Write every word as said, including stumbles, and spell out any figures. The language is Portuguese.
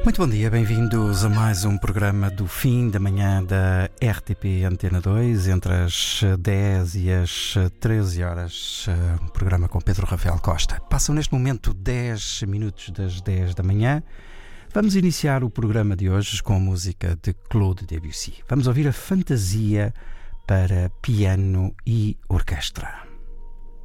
Muito bom dia, bem-vindos a mais um programa do fim da manhã da R T P Antena dois, entre as dez e as treze horas, um programa com Pedro Rafael Costa. Passam neste momento dez minutos das dez da manhã. Vamos iniciar o programa de hoje com a música de Claude Debussy. Vamos ouvir a Fantasia para piano e orquestra.